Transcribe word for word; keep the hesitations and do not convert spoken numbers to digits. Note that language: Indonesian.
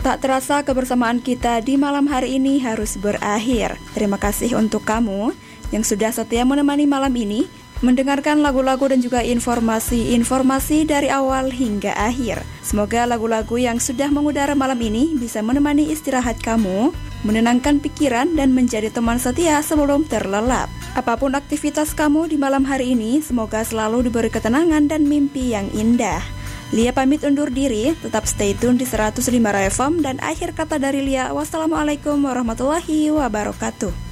Tak terasa kebersamaan kita di malam hari ini harus berakhir. Terima kasih untuk kamu yang sudah setia menemani malam ini, mendengarkan lagu-lagu dan juga informasi-informasi dari awal hingga akhir. Semoga lagu-lagu yang sudah mengudara malam ini bisa menemani istirahat kamu, menenangkan pikiran dan menjadi teman setia sebelum terlelap. Apapun aktivitas kamu di malam hari ini, semoga selalu diberi ketenangan dan mimpi yang indah. Lia pamit undur diri, tetap stay tune di seratus lima F M dan akhir kata dari Lia, wassalamualaikum warahmatullahi wabarakatuh.